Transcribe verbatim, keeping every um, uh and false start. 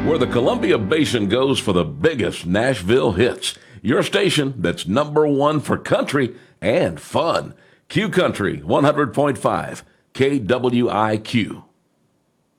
where the Columbia Basin goes for the biggest Nashville hits. Your station that's number one for country and fun. Q Country one hundred point five, K W I Q.